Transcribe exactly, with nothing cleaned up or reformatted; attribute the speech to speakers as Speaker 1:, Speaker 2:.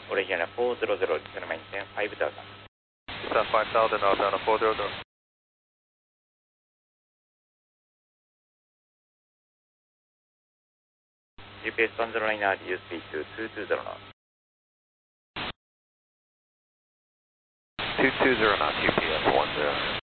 Speaker 1: Original four hundred, descend maintain five thousand.
Speaker 2: Descend five thousand, Alpha four hundred.
Speaker 1: G P S one zero nine, reduce speed to two two zero knots.
Speaker 2: two two zero knots, U P S one zero.